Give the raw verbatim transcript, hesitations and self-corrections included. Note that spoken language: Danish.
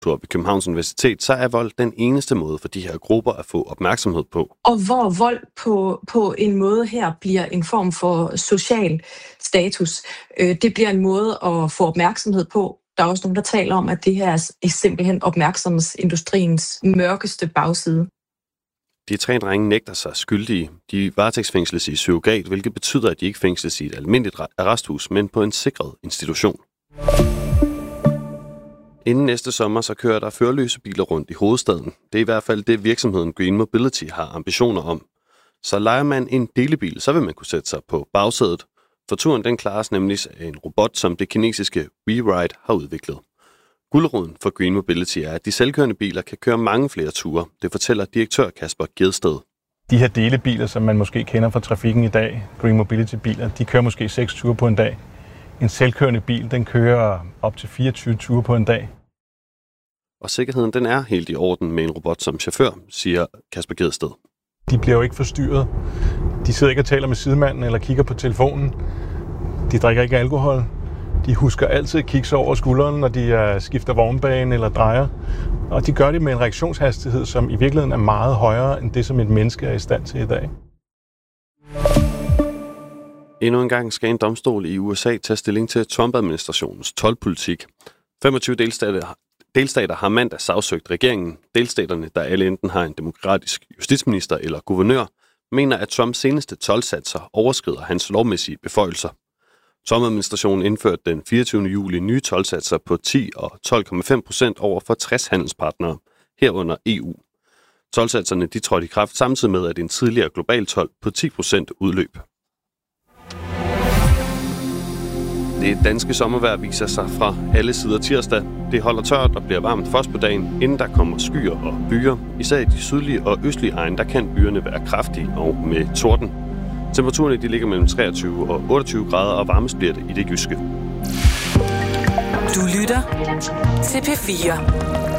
ved Københavns Universitet, så er vold den eneste måde for de her grupper at få opmærksomhed på. Og hvor vold på, på en måde her bliver en form for social status. Det bliver en måde at få opmærksomhed på. Der er også nogen, der taler om, at det her er simpelthen opmærksomhedsindustriens mørkeste bagside. De tre drenge nægter sig skyldige. De varetægtsfængsles i surrogat, hvilket betyder, at de ikke fængsles i et almindeligt arresthus, men på en sikret institution. Inden næste sommer, så kører der førerløse biler rundt i hovedstaden. Det er i hvert fald det, virksomheden Green Mobility har ambitioner om. Så lejer man en delebil, så vil man kunne sætte sig på bagsædet. For turen den klares nemlig af en robot, som det kinesiske WeRide har udviklet. Guldråden for Green Mobility er, at de selvkørende biler kan køre mange flere ture. Det fortæller direktør Kasper Gedsted. De her delebiler, som man måske kender fra trafikken i dag, Green Mobility-biler, de kører måske seks ture på en dag. En selvkørende bil, den kører op til fireogtyve ture på en dag. Og sikkerheden den er helt i orden med en robot som chauffør, siger Kasper Gedsted. De bliver jo ikke forstyrret. De sidder ikke og taler med sidemanden eller kigger på telefonen. De drikker ikke alkohol. De husker altid at kigge sig over skulderen, når de skifter vognbane eller drejer. Og de gør det med en reaktionshastighed, som i virkeligheden er meget højere end det, som et menneske er i stand til i dag. Endnu en gang skal en domstol i U S A tage stilling til Trump-administrationens toldpolitik. femogtyve delstater, delstater har mandag sagsøgt regeringen. Delstaterne, der alle enten har en demokratisk justitsminister eller guvernør, mener, at Trumps seneste toldsatser overskrider hans lovmæssige beføjelser. Trump-administrationen indførte den fireogtyvende juli nye toldsatser på ti og tolv komma fem procent over for tres handelspartnere, herunder E U. Toldsatserne de trådte i kraft samtidig med, at en tidligere global told på ti procent udløb. Det danske sommervejr viser sig fra alle sider tirsdag. Det holder tørt og bliver varmt først på dagen, inden der kommer skyer og byer. Især i de sydlige og østlige egne, der kan byerne være kraftige og med torden. Temperaturerne de ligger mellem treogtyve og otteogtyve grader, og varmest bliver det i det jyske. Du lytter til P fire.